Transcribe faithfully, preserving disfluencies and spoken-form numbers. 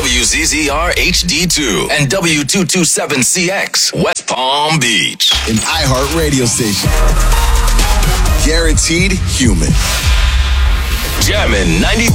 W Z Z R H D two and W two twenty-seven C X, West Palm Beach. An iHeart radio station. Guaranteed human. Jammin' ninety.